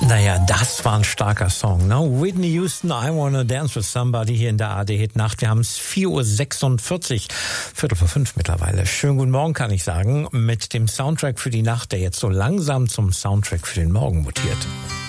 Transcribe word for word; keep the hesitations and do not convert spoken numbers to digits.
Naja, das war ein starker Song, ne? Whitney Houston, I Wanna Dance with Somebody hier in der A R D-Hit-Nacht. Wir haben es vier Uhr sechsundvierzig, Viertel vor fünf mittlerweile. Schönen guten Morgen, kann ich sagen, mit dem Soundtrack für die Nacht, der jetzt so langsam zum Soundtrack für den Morgen mutiert.